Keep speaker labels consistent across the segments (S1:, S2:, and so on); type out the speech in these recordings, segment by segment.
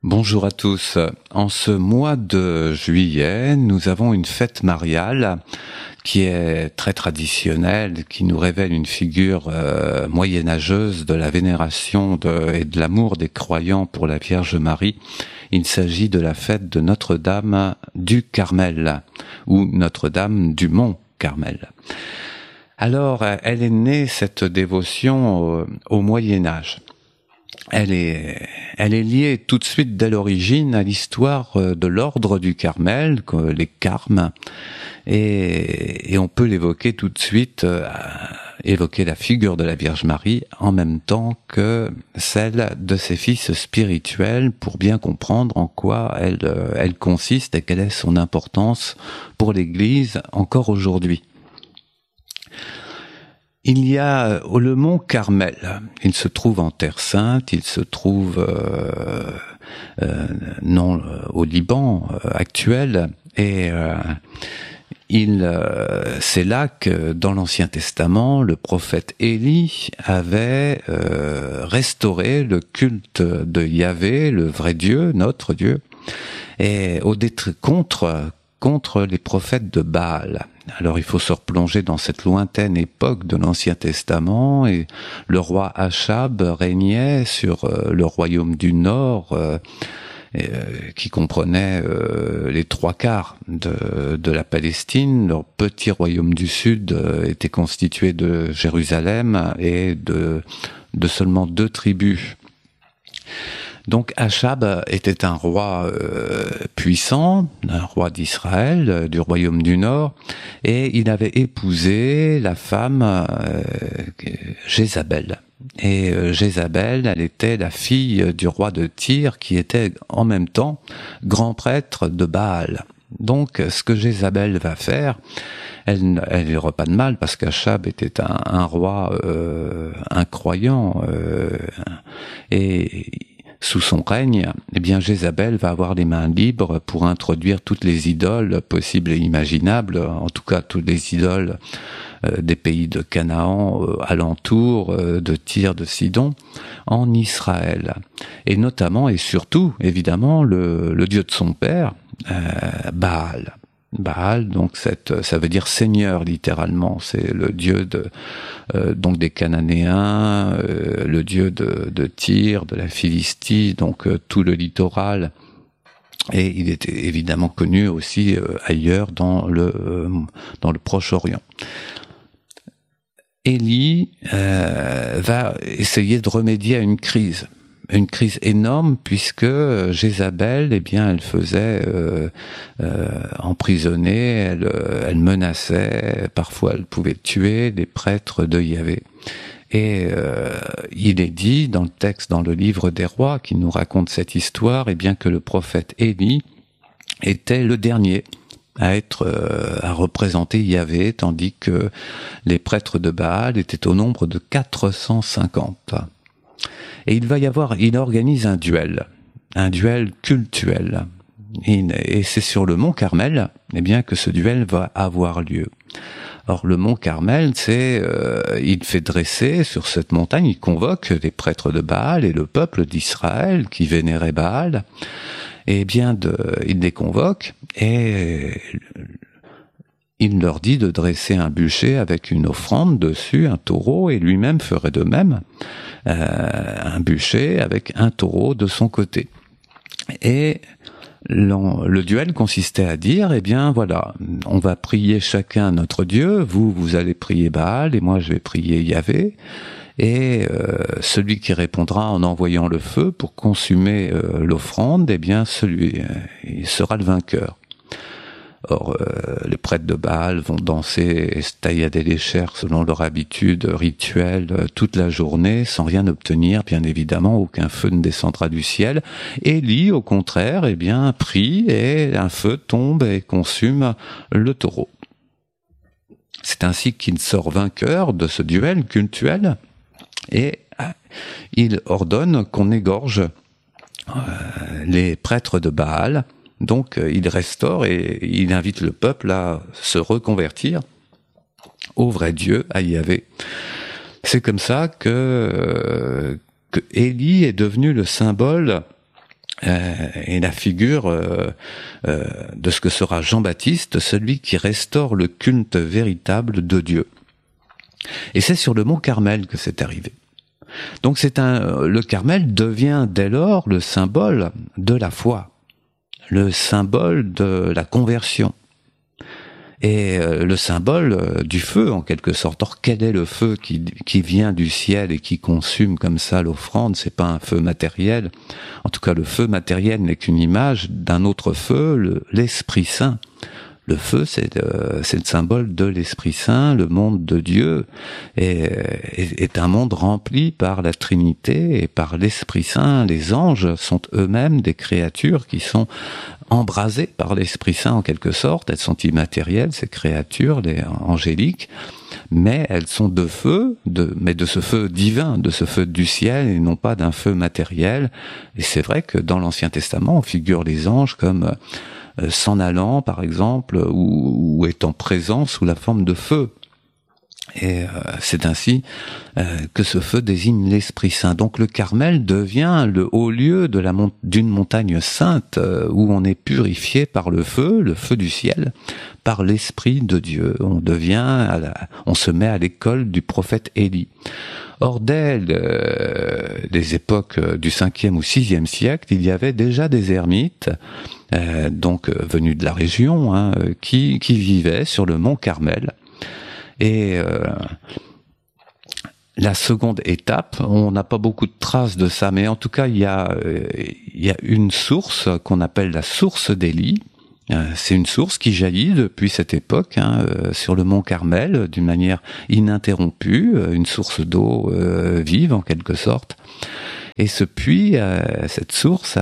S1: Bonjour à tous. En ce mois de juillet, nous avons une fête mariale qui est très traditionnelle, qui nous révèle une figure moyenâgeuse de la vénération et de l'amour des croyants pour la Vierge Marie. Il s'agit de la fête de Notre-Dame du Carmel, ou Notre-Dame du Mont Carmel. Alors, elle est née, cette dévotion, au Moyen-Âge. Elle est liée tout de suite dès l'origine à l'histoire de l'ordre du Carmel, les Carmes, et on peut l'évoquer tout de suite, évoquer la figure de la Vierge Marie en même temps que celle de ses fils spirituels pour bien comprendre en quoi elle consiste et quelle est son importance pour l'Église encore aujourd'hui. Il y a le mont Carmel. Il se trouve en Terre Sainte, il se trouve non au Liban actuel, et c'est là que dans l'Ancien Testament, le prophète Élie avait restauré le culte de Yahvé, le vrai Dieu, notre Dieu, et contre les prophètes de Baal. Alors il faut se replonger dans cette lointaine époque de l'Ancien Testament, et le roi Achab régnait sur le royaume du Nord, qui comprenait les 3/4 de la Palestine. Leur petit royaume du Sud était constitué de Jérusalem et de seulement 2 tribus. Donc Achab était un roi puissant, un roi d'Israël, du royaume du Nord, et il avait épousé la femme Jézabel. Et Jézabel, elle était la fille du roi de Tyr, qui était en même temps grand prêtre de Baal. Donc ce que Jézabel va faire, elle n'aura pas de mal, parce qu'Achab était un roi incroyant, et sous son règne, eh bien Jézabel va avoir les mains libres pour introduire toutes les idoles possibles et imaginables, en tout cas toutes les idoles des pays de Canaan alentour, de Tyr, de Sidon, en Israël. Et notamment et surtout, évidemment, le dieu de son père, Baal. Baal, donc ça veut dire seigneur littéralement. C'est le dieu donc des Cananéens, le dieu de Tyr, de la Philistie, donc tout le littoral. Et il était évidemment connu aussi ailleurs dans le Proche-Orient. Élie va essayer de remédier à une crise énorme, puisque Jézabel, eh bien, elle faisait emprisonner, elle menaçait, parfois elle pouvait tuer les prêtres de Yahvé. Et il est dit dans le texte, dans le livre des rois, qui nous raconte cette histoire, eh bien, que le prophète Élie était le dernier à représenter Yahvé, tandis que les prêtres de Baal étaient au nombre de 450. Et il organise un duel cultuel. Et c'est sur le mont Carmel, eh bien, que ce duel va avoir lieu. Or, le mont Carmel, il fait dresser sur cette montagne, il convoque les prêtres de Baal et le peuple d'Israël qui vénérait Baal. Et bien, il les convoque et il leur dit de dresser un bûcher avec une offrande dessus, un taureau, et lui-même ferait de même, un bûcher avec un taureau de son côté. Et le duel consistait à dire, eh bien voilà, on va prier chacun notre Dieu, vous allez prier Baal et moi je vais prier Yahvé, et celui qui répondra en envoyant le feu pour consumer l'offrande, eh bien il sera le vainqueur. Or, les prêtres de Baal vont danser et se taillader les chairs selon leur habitude rituelle toute la journée, sans rien obtenir, bien évidemment, aucun feu ne descendra du ciel. Élie, au contraire, eh bien, prie et un feu tombe et consume le taureau. C'est ainsi qu'il sort vainqueur de ce duel cultuel, et il ordonne qu'on égorge les prêtres de Baal. Donc il restaure et il invite le peuple à se reconvertir au vrai Dieu, à Yahvé. C'est comme ça que Élie est devenu le symbole et la figure de ce que sera Jean-Baptiste, celui qui restaure le culte véritable de Dieu. Et c'est sur le mont Carmel que c'est arrivé. Donc le Carmel devient dès lors le symbole de la foi, le symbole de la conversion. Et le symbole du feu, en quelque sorte. Or, quel est le feu qui vient du ciel et qui consume comme ça l'offrande? C'est pas un feu matériel. En tout cas, le feu matériel n'est qu'une image d'un autre feu, l'Esprit Saint. Le feu, c'est le symbole de l'Esprit Saint. Le monde de Dieu est un monde rempli par la Trinité et par l'Esprit Saint. Les anges sont eux-mêmes des créatures qui sont embrasées par l'Esprit Saint en quelque sorte. Elles sont immatérielles, ces créatures, les angéliques, mais elles sont de feu, mais de ce feu divin, de ce feu du ciel, et non pas d'un feu matériel. Et c'est vrai que dans l'Ancien Testament, on figure les anges comme s'en allant, par exemple, ou étant présents sous la forme de feu. Et c'est ainsi que ce feu désigne l'Esprit Saint. Donc le Carmel devient le haut lieu d'une montagne sainte où on est purifié par le feu du ciel, par l'Esprit de Dieu. On se met à l'école du prophète Élie. Or, dès les époques du 5e ou 6e siècle, il y avait déjà des ermites, venus de la région, qui vivaient sur le mont Carmel. Et la seconde étape, on n'a pas beaucoup de traces de ça, mais en tout cas, il y a une source qu'on appelle la source d'Élie. C'est une source qui jaillit depuis cette époque sur le mont Carmel d'une manière ininterrompue, une source d'eau vive en quelque sorte. Et ce puits, cette source,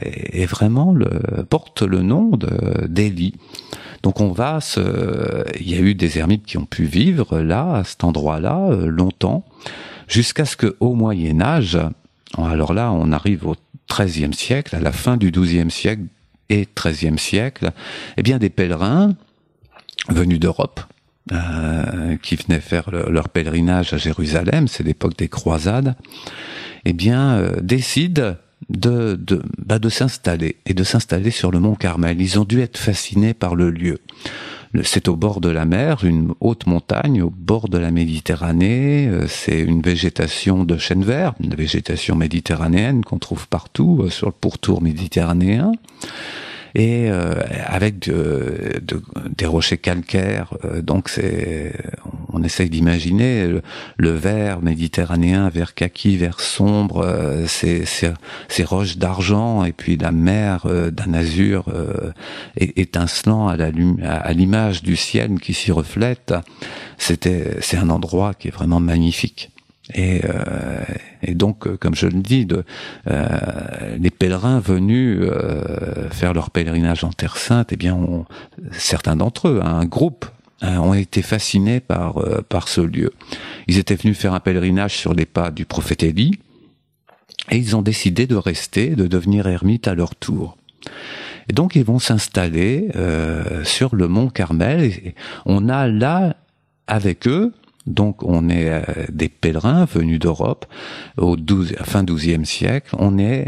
S1: porte le nom d'Élie. Donc il y a eu des ermites qui ont pu vivre là, à cet endroit-là, longtemps, jusqu'à ce qu'au Moyen-Âge, alors là, on arrive au XIIIe siècle, à la fin du XIIe siècle et XIIIe siècle, eh bien des pèlerins venus d'Europe, qui venaient faire leur pèlerinage à Jérusalem, c'est l'époque des croisades, eh bien décident de s'installer sur le mont Carmel. Ils ont dû être fascinés par le lieu. C'est au bord de la mer, une haute montagne au bord de la Méditerranée. C'est une végétation de chêne vert, une végétation méditerranéenne qu'on trouve partout sur le pourtour méditerranéen. Et avec des rochers calcaires, donc on essaye d'imaginer le vert méditerranéen, vert kaki, vert sombre, ces roches d'argent, et puis la mer d'un azur étincelant à l'image du ciel qui s'y reflète. C'est un endroit qui est vraiment magnifique. Et donc, comme je le dis, les pèlerins venus faire leur pèlerinage en Terre Sainte, eh bien, certains d'entre eux, un groupe, ont été fascinés par ce lieu. Ils étaient venus faire un pèlerinage sur les pas du prophète Élie, et ils ont décidé de rester, de devenir ermites à leur tour. Et donc, ils vont s'installer sur le mont Carmel, et on a là, avec eux, donc on est des pèlerins venus d'Europe fin XIIe siècle. On est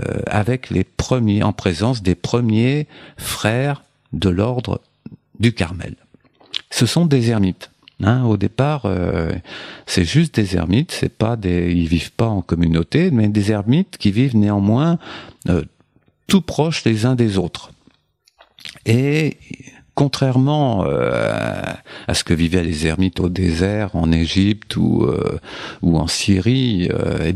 S1: en présence des premiers frères de l'ordre du Carmel. Ce sont des ermites. Au départ, c'est juste des ermites. Ils vivent pas en communauté, mais des ermites qui vivent néanmoins tout proches les uns des autres. Et contrairement à ce que vivaient les ermites au désert, en Égypte ou en Syrie,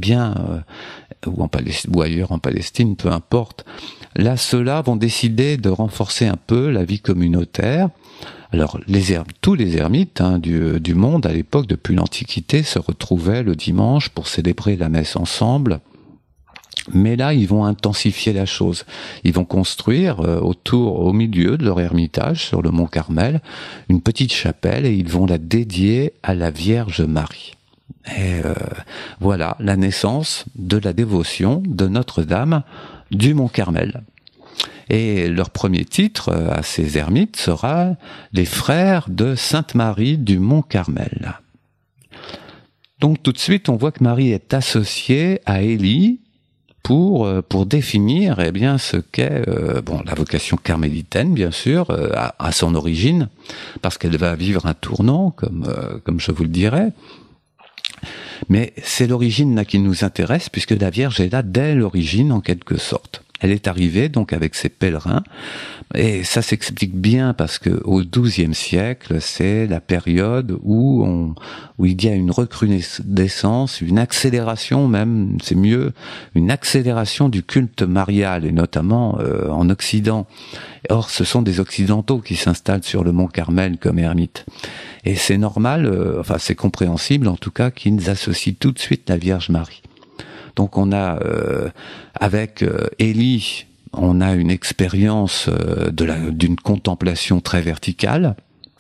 S1: ou ailleurs en Palestine, peu importe, là, ceux-là vont décider de renforcer un peu la vie communautaire. Alors, tous les ermites du monde, à l'époque, depuis l'Antiquité, se retrouvaient le dimanche pour célébrer la messe ensemble. Mais là, ils vont intensifier la chose. Ils vont construire au milieu de leur ermitage, sur le mont Carmel, une petite chapelle, et ils vont la dédier à la Vierge Marie. Et voilà la naissance de la dévotion de Notre-Dame du mont Carmel. Et leur premier titre à ces ermites sera « Les frères de Sainte-Marie du mont Carmel ». Donc tout de suite, on voit que Marie est associée à Élie, pour définir eh bien ce qu'est la vocation carmélitaine, bien sûr, à son origine, parce qu'elle va vivre un tournant, comme je vous le dirai. Mais c'est l'origine là qui nous intéresse, puisque la Vierge est là dès l'origine, en quelque sorte. Elle est arrivée donc avec ses pèlerins, et ça s'explique bien parce que au XIIe siècle, c'est la période où il y a une recrudescence, une accélération même, c'est mieux, une accélération du culte marial, et notamment en Occident. Or, ce sont des Occidentaux qui s'installent sur le mont Carmel comme ermites. Et c'est normal, c'est compréhensible en tout cas, qu'ils associent tout de suite la Vierge Marie. Donc on a, avec Élie, on a une expérience d'une contemplation très verticale.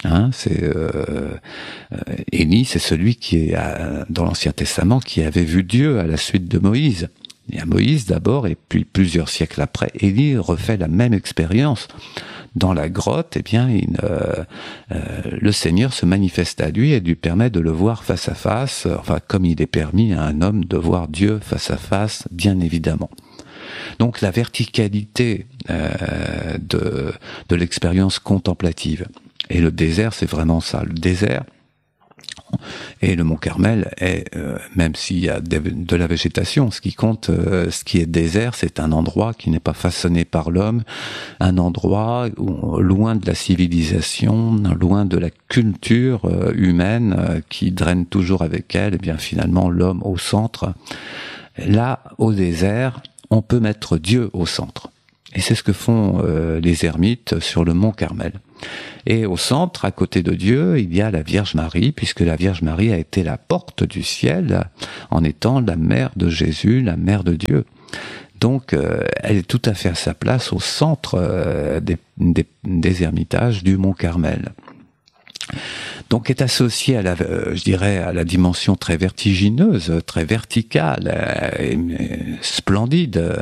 S1: Élie, c'est celui qui est dans l'Ancien Testament qui avait vu Dieu à la suite de Moïse. Il y a Moïse d'abord, et puis plusieurs siècles après, Élie refait la même expérience. Dans la grotte, le Seigneur se manifeste à lui et lui permet de le voir face à face, comme il est permis à un homme de voir Dieu face à face, bien évidemment. Donc la verticalité de l'expérience contemplative. Et le désert, c'est vraiment ça. Le désert et le mont Carmel est, même s'il y a de la végétation, ce qui compte, ce qui est désert, c'est un endroit qui n'est pas façonné par l'homme, un endroit loin de la civilisation, loin de la culture humaine qui draine toujours avec elle, et bien finalement l'homme au centre. Là, au désert, on peut mettre Dieu au centre. Et c'est ce que font les ermites sur le mont Carmel. Et au centre, à côté de Dieu, il y a la Vierge Marie, puisque la Vierge Marie a été la porte du ciel, en étant la mère de Jésus, la mère de Dieu. Donc, elle est tout à fait à sa place au centre des ermitages du mont Carmel. Donc, est associée à la dimension très vertigineuse, très verticale, et splendide,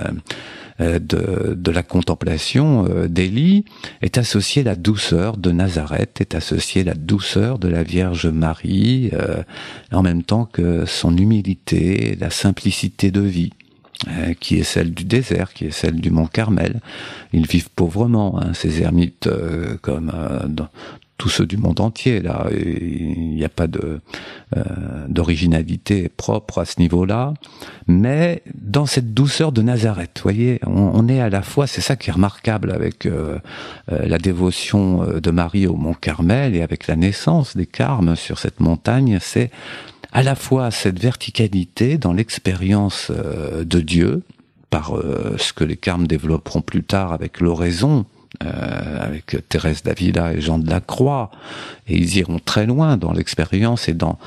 S1: de la contemplation d'Élie, est associée la douceur de Nazareth, est associée la douceur de la Vierge Marie, en même temps que son humilité, la simplicité de vie, qui est celle du désert, qui est celle du mont Carmel. Ils vivent pauvrement, ces ermites, comme tous ceux du monde entier. Là, il n'y a pas d'originalité propre à ce niveau-là, mais dans cette douceur de Nazareth, vous voyez, on est à la fois, c'est ça qui est remarquable avec la dévotion de Marie au mont Carmel et avec la naissance des Carmes sur cette montagne, c'est à la fois cette verticalité dans l'expérience de Dieu, par ce que les Carmes développeront plus tard avec l'oraison, avec Thérèse d'Avila et Jean de la Croix, et ils iront très loin dans l'expérience et dans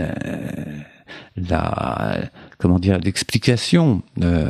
S1: l'explication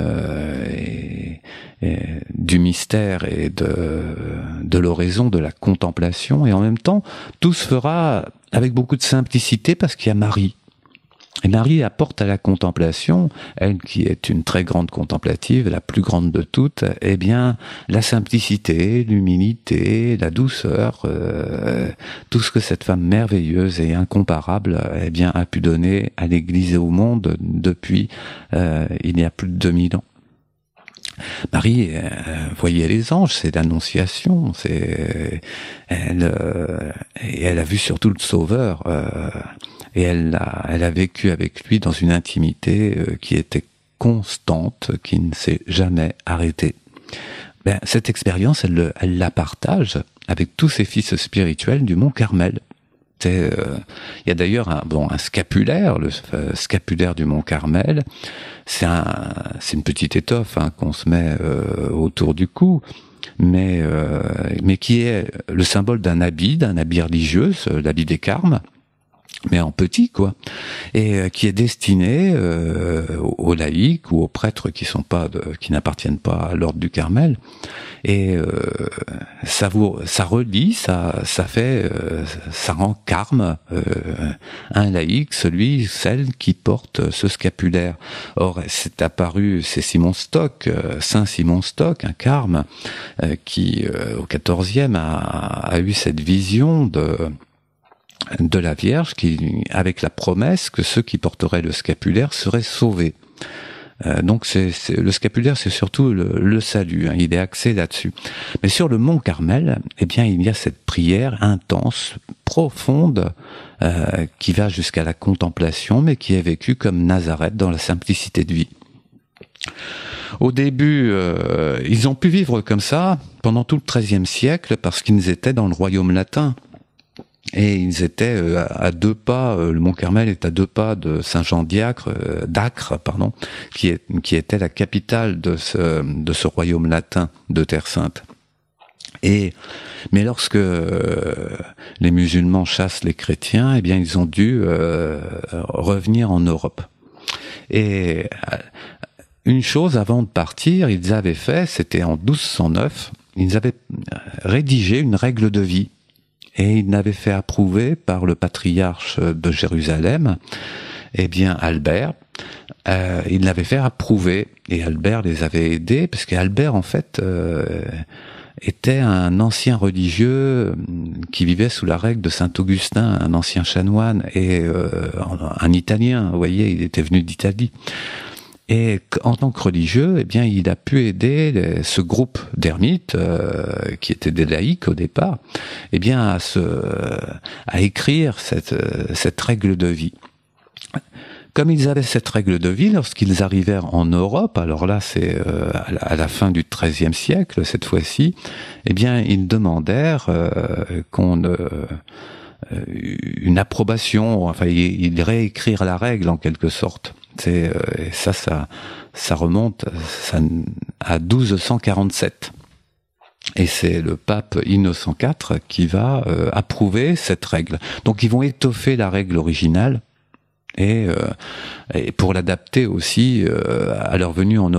S1: du mystère et de l'oraison, de la contemplation, et en même temps tout se fera avec beaucoup de simplicité parce qu'il y a Marie. Et Marie apporte à la contemplation, elle qui est une très grande contemplative, la plus grande de toutes, eh bien la simplicité, l'humilité, la douceur, tout ce que cette femme merveilleuse et incomparable eh bien a pu donner à l'Église et au monde depuis il y a plus de 2000 ans. Marie voyait les anges, c'est l'annonciation, elle a vu surtout le Sauveur. Et elle a vécu avec lui dans une intimité qui était constante, qui ne s'est jamais arrêtée. Cette expérience, elle la partage avec tous ses fils spirituels du mont Carmel. Il y a d'ailleurs un scapulaire, le scapulaire du mont Carmel. C'est une petite étoffe qu'on se met autour du cou, mais qui est le symbole d'un habit religieux, l'habit des Carmes, mais en petit, quoi, et qui est destiné aux laïcs ou aux prêtres qui n'appartiennent pas à l'ordre du Carmel. Et ça relie, ça rend carme un laïc, celle qui porte ce scapulaire. Or, c'est Simon Stock, Saint Simon Stock, un carme, qui au XIVe a eu cette vision de la Vierge, avec la promesse que ceux qui porteraient le scapulaire seraient sauvés. Donc le scapulaire, c'est surtout le salut, hein, il est axé là-dessus. Mais sur le mont Carmel, eh bien, il y a cette prière intense, profonde, qui va jusqu'à la contemplation, mais qui est vécue comme Nazareth, dans la simplicité de vie. Au début, ils ont pu vivre comme ça pendant tout le XIIIe siècle, parce qu'ils étaient dans le royaume latin. Et ils étaient à 2 pas, le Mont Carmel est à 2 pas de Saint-Jean-d'Acre, qui était la capitale de ce royaume latin de Terre Sainte. Mais lorsque les musulmans chassent les chrétiens, eh bien ils ont dû revenir en Europe. Et une chose avant de partir, ils avaient fait, c'était en 1209, ils avaient rédigé une règle de vie. Et ils l'avaient fait approuver par le patriarche de Jérusalem, eh bien Albert. Il l'avait fait approuver, et Albert les avait aidés, parce qu'Albert en fait était un ancien religieux qui vivait sous la règle de Saint Augustin, un ancien chanoine, et un Italien, vous voyez, il était venu d'Italie. Et en tant que religieux, eh bien, il a pu aider ce groupe d'ermites, qui étaient des laïcs au départ, eh bien, à écrire cette règle de vie. Comme ils avaient cette règle de vie, lorsqu'ils arrivèrent en Europe, alors là, c'est à la fin du XIIIe siècle, cette fois-ci, eh bien, ils demandèrent une approbation, enfin, ils réécrire la règle en quelque sorte. Ça remonte à 1247. Et c'est le pape Innocent IV qui va approuver cette règle. Donc ils vont étoffer la règle originale et pour l'adapter aussi à leur venue en Europe.